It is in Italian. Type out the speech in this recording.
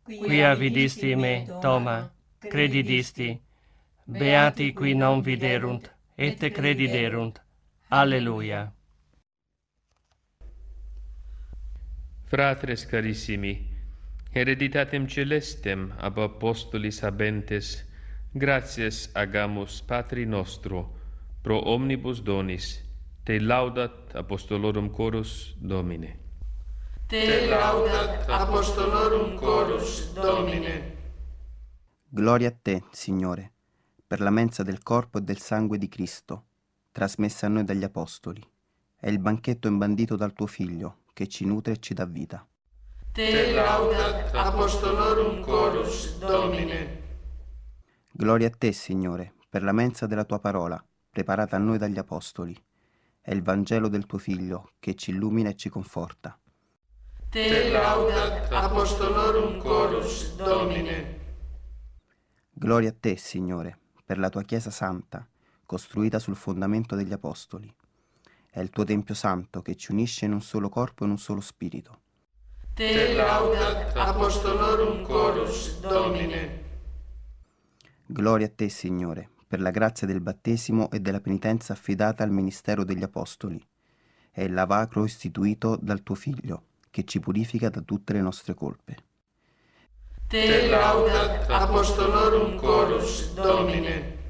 quia vidisti me, Toma, credidisti. Beati qui non viderunt, et crediderunt. Alleluia. Fratres carissimi, hereditatem celestem ab apostolis habentes, gratias agamus Patri nostro, pro omnibus donis, te laudat apostolorum chorus Domine. Te laudat apostolorum chorus Domine. Gloria a te, Signore, per la mensa del corpo e del sangue di Cristo, trasmessa a noi dagli Apostoli, è il banchetto imbandito dal tuo Figlio, che ci nutre e ci dà vita. Te laudat apostolorum chorus Domine. Gloria a te, Signore, per la mensa della tua parola, preparata a noi dagli Apostoli, è il Vangelo del tuo Figlio, che ci illumina e ci conforta. Te laudat apostolorum chorus Domine. Gloria a te, Signore, per la tua Chiesa Santa, costruita sul fondamento degli Apostoli. È il tuo Tempio Santo che ci unisce in un solo corpo e in un solo spirito. Te laudat apostolorum chorus Domine. Gloria a te, Signore, per la grazia del battesimo e della penitenza affidata al ministero degli Apostoli. È il lavacro istituito dal tuo Figlio, che ci purifica da tutte le nostre colpe. Te laudat apostolorum chorus Domine.